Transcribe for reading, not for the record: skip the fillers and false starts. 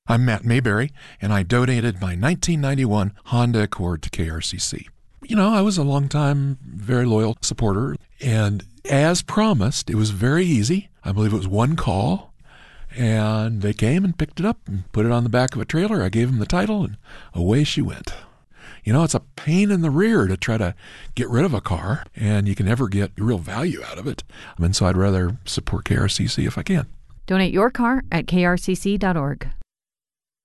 I'm Matt Mayberry, and I donated my 1991 Honda Accord to KRCC. I was a long-time, very loyal supporter, and as promised, it was very easy. I believe it was one call, and they came and picked it up and put it on the back of a trailer. I gave them the title, and away she went. It's a pain in the rear to try to get rid of a car, and you can never get real value out of it. So I'd rather support KRCC if I can. Donate your car at krcc.org.